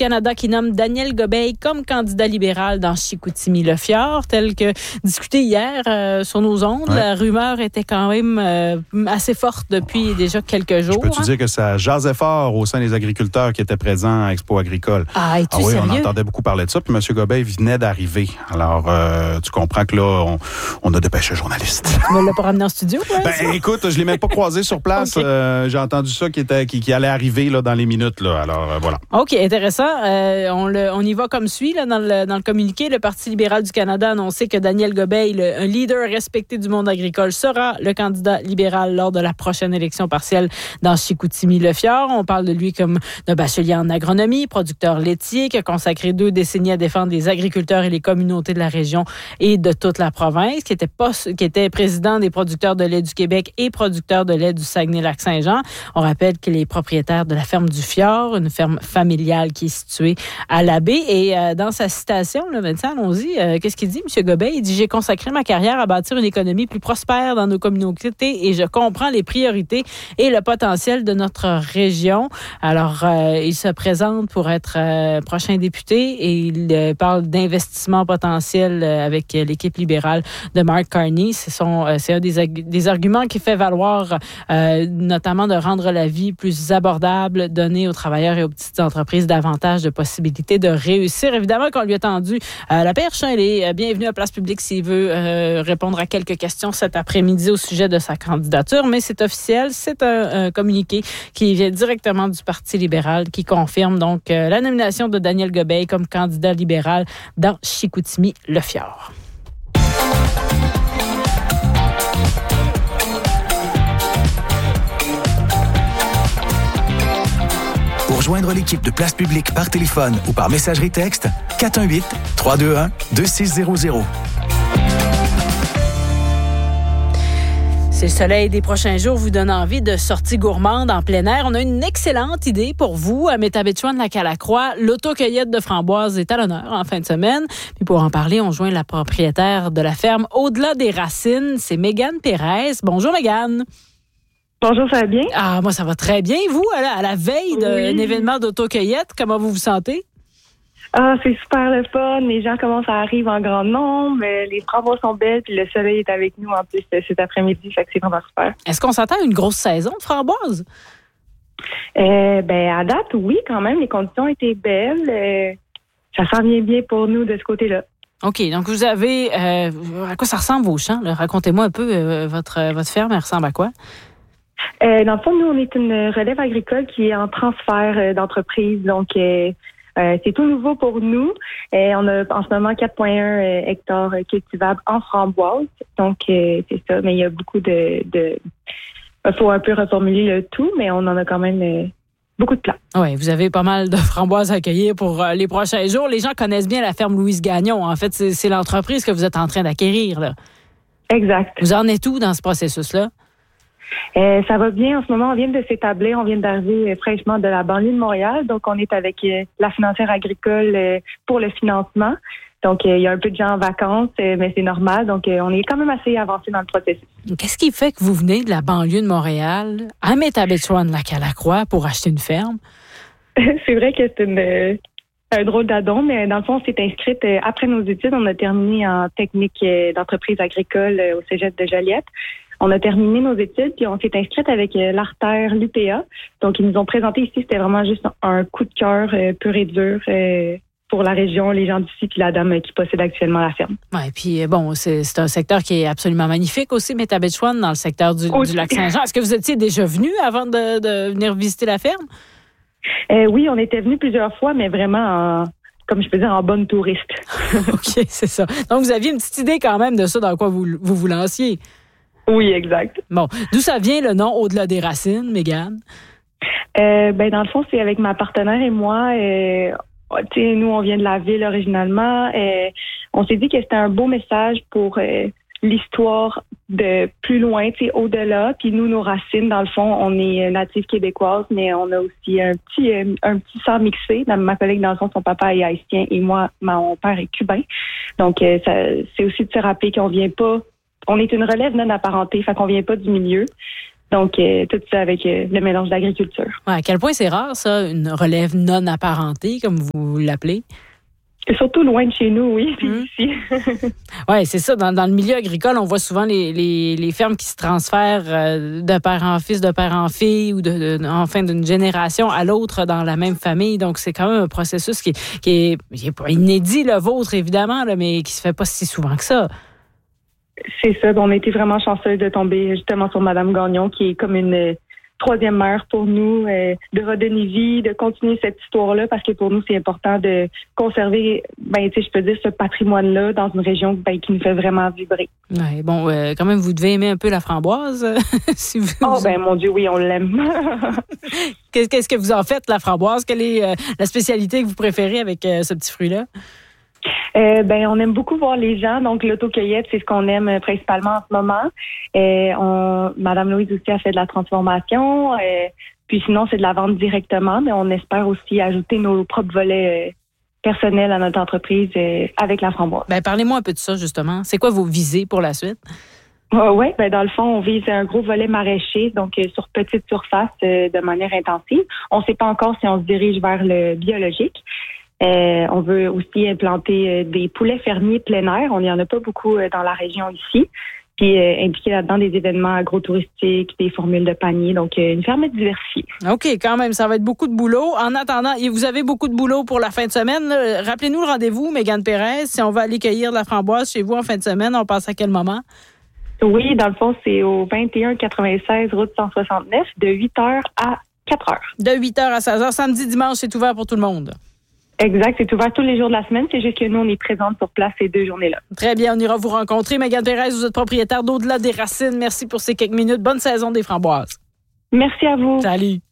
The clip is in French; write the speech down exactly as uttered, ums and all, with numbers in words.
Canada qui nomme Daniel Gobeil comme candidat libéral dans Chicoutimi-Le-Fjord, tel que discuté hier euh, sur nos ondes. Ouais. La rumeur était quand même euh, assez forte depuis déjà quelques jours. Je peux te hein? dire que ça jasait fort au sein des agriculteurs qui étaient présents à Expo Agricole. Ah, es-tu ah oui, sérieux? On entendait beaucoup parler de ça, puis M. Gobeil venait d'arriver. Alors, euh, tu comprends que là, on, on a dépêché le journaliste. Tu me l'as pas ramené en studio? Ouais, ben, ça? écoute, je l'ai même pas croisé sur place. Okay. Euh, j'ai entendu ça qui, était, qui, qui allait arriver là, dans les minutes. Là. Alors, euh, voilà. OK, intéressant. Euh, on, le, on y va comme suit. Là, dans, le, dans le communiqué, le Parti libéral du Canada a annoncé que Daniel Gobeil, le, un leader respecté du monde agricole, sera le candidat libéral lors de la prochaine élection partielle dans Chicoutimi-Le-Fjord. On parle de lui comme d'un bachelier en agronomie, producteur laitier, qui a consacré deux décennies à défendre les agriculteurs et les communautés de la région et de toute la province, qui était, post, qui était président des producteurs de lait du Québec et producteur de lait du Saguenay-Lac-Saint-Jean. On rappelle qu'il est propriétaire de la ferme du Fjord, une ferme familiale qui est située à la baie. Et euh, dans sa citation, là, Vincent, allons-y, euh, qu'est-ce qu'il dit, M. Gobeil? Il dit « J'ai consacré ma carrière à bâtir une économie plus prospère dans nos communautés et je comprends les priorités et le potentiel de notre région. » Alors, euh, il se présente pour être euh, prochain député et il euh, parle d'investissement potentiel euh, avec l'équipe libérale de Mark Carney. Ce sont, euh, c'est un des, des arguments qui fait valoir, euh, notamment de rendre la vie plus abordable, donner aux travailleurs et aux petites entreprises davantage de possibilités de réussir. Évidemment qu'on lui a tendu euh, la perche. Hein, il est bienvenu à Place Publique s'il veut euh, répondre à quelques questions cet après-midi au sujet de sa candidature, mais c'est officiel. C'est un, un communiqué qui vient directement du Parti libéral qui confirme donc euh, la nomination de Daniel Gobeil comme candidat libéral dans Chicoutimi-Le-Fjord. Pour joindre l'équipe de Place Publique par téléphone ou par messagerie texte, quatre un huit, trois deux un, deux six zéro zéro. Si le soleil des prochains jours vous donne envie de sorties gourmandes en plein air, on a une excellente idée pour vous à Métabetchouan-Lac-à-la-Croix. L'autocueillette de framboises est à l'honneur en fin de semaine. Puis pour en parler, on joint la propriétaire de la ferme Au-delà des Racines, c'est Mégane Pérez. Bonjour Mégane. Bonjour, ça va bien? Ah, moi, ça va très bien. Vous, à la, à la veille d'un oui. événement d'autocueillette, comment vous vous sentez? Ah, c'est super le fun. Les gens commencent à arriver en grand nombre. Les framboises sont belles, puis le soleil est avec nous en plus cet après-midi. Fait que c'est vraiment super. Est-ce qu'on s'attend à une grosse saison de framboises? Euh, ben, à date, oui, quand même. Les conditions étaient belles. Euh, ça s'en vient bien pour nous de ce côté-là. OK. Donc, vous avez... Euh, à quoi ça ressemble vos champs? Là? Racontez-moi un peu euh, votre, votre ferme. Elle ressemble à quoi? Euh, dans le fond, nous, on est une relève agricole qui est en transfert euh, d'entreprise. Donc, euh, euh, c'est tout nouveau pour nous. Euh, on a en ce moment quatre virgule un euh, hectares cultivables en framboise. Donc, euh, c'est ça. Mais il y a beaucoup de... de... Il faut un peu reformuler le tout, mais on en a quand même euh, beaucoup de plats. Oui, vous avez pas mal de framboises à cueillir pour euh, les prochains jours. Les gens connaissent bien la ferme Louise Gagnon. En fait, c'est, c'est l'entreprise que vous êtes en train d'acquérir, là. Exact. Vous en êtes où dans ce processus-là? Euh, ça va bien. En ce moment, on vient de s'établir. On vient d'arriver euh, fraîchement de la banlieue de Montréal. Donc, on est avec euh, la financière agricole euh, pour le financement. Donc, euh, il y a un peu de gens en vacances, euh, mais c'est normal. Donc, euh, on est quand même assez avancé dans le processus. Qu'est-ce qui fait que vous venez de la banlieue de Montréal à Métabetchouan-Lac-à-la-Croix pour acheter une ferme? C'est vrai que c'est une, euh, un drôle d'adon, mais dans le fond, on s'est inscrite euh, après nos études. On a terminé en technique euh, d'entreprise agricole euh, au cégep de Joliette. On a terminé nos études, puis on s'est inscrite avec euh, l'artère l'U P A. Donc, ils nous ont présenté ici, c'était vraiment juste un coup de cœur euh, pur et dur euh, pour la région, les gens d'ici, puis la dame euh, qui possède actuellement la ferme. Oui, puis bon, c'est, c'est un secteur qui est absolument magnifique aussi, Métabetchouan, dans le secteur du, du Lac-Saint-Jean. Est-ce que vous étiez déjà venu avant de, de venir visiter la ferme? Euh, oui, on était venu plusieurs fois, mais vraiment en... comme je peux dire, en bonne touriste. OK, c'est ça. Donc, vous aviez une petite idée quand même de ça dans quoi vous vous, vous lanciez. Oui, exact. Bon, d'où ça vient le nom Au-delà des Racines, Mégane? Euh, ben, dans le fond, c'est avec ma partenaire et moi. Euh, tu sais, nous, on vient de la ville originalement. Euh, on s'est dit que c'était un beau message pour euh, l'histoire de plus loin, tu sais, au-delà. Puis nous, nos racines, dans le fond, on est natifs québécoises, mais on a aussi un petit euh, un petit sang mixé. Ma collègue, dans le fond, son papa est haïtien et moi, mon père est cubain. Donc, euh, ça, c'est aussi de se rappeler qu'on vient pas... On est une relève non apparentée, fait qu'on vient pas du milieu. Donc, euh, tout ça avec euh, le mélange d'agriculture. Ouais, à quel point c'est rare, ça, une relève non apparentée, comme vous l'appelez? Et surtout loin de chez nous, oui, puis mmh. ici. Oui, c'est ça. Dans, dans le milieu agricole, on voit souvent les, les, les fermes qui se transfèrent euh, de père en fils, de père en fille, ou de, de, enfin d'une génération à l'autre dans la même famille. Donc, c'est quand même un processus qui, qui, est, qui est pas inédit, le vôtre, évidemment, là, mais qui se fait pas si souvent que ça. C'est ça. On a été vraiment chanceux de tomber justement sur Madame Gagnon, qui est comme une troisième mère pour nous, euh, de redonner vie, de continuer cette histoire-là, parce que pour nous, c'est important de conserver, ben, tu sais, je peux dire, ce patrimoine-là dans une région ben, qui nous fait vraiment vibrer. Ouais, bon, euh, quand même, vous devez aimer un peu la framboise. si vous... Oh, ben, mon Dieu, oui, on l'aime. Qu'est-ce que vous en faites, la framboise? Quelle est euh, la spécialité que vous préférez avec euh, ce petit fruit-là? Euh, ben, on aime beaucoup voir les gens. Donc, l'autocueillette, c'est ce qu'on aime euh, principalement en ce moment. Euh, on, Madame Louise aussi a fait de la transformation. Euh, puis sinon, c'est de la vente directement. Mais on espère aussi ajouter nos propres volets euh, personnels à notre entreprise euh, avec la framboise. Ben, parlez-moi un peu de ça, justement. C'est quoi vos visées pour la suite? Euh, oui, ben, dans le fond, on vise un gros volet maraîcher, donc euh, sur petite surface euh, de manière intensive. On ne sait pas encore si on se dirige vers le biologique. Euh, on veut aussi implanter euh, des poulets fermiers plein air. On n'y en a pas beaucoup euh, dans la région ici. Puis euh, impliquer là-dedans des événements agrotouristiques, des formules de panier. Donc, euh, une ferme diversifiée. OK, quand même, ça va être beaucoup de boulot. En attendant, vous avez beaucoup de boulot pour la fin de semaine. Là. Rappelez-nous le rendez-vous, Mégane Pérez. Si on va aller cueillir de la framboise chez vous en fin de semaine, on passe à quel moment? Oui, dans le fond, c'est au vingt et un quatre-vingt-seize, route cent soixante-neuf, de huit heures à quatre heures. De huit heures à seize heures. Samedi, dimanche, c'est ouvert pour tout le monde. Exact, c'est ouvert tous les jours de la semaine. C'est juste que nous, on est présente sur place ces deux journées-là. Très bien, on ira vous rencontrer. Mégane Pérez, vous êtes propriétaire d'Au-delà des Racines. Merci pour ces quelques minutes. Bonne saison des framboises. Merci à vous. Salut.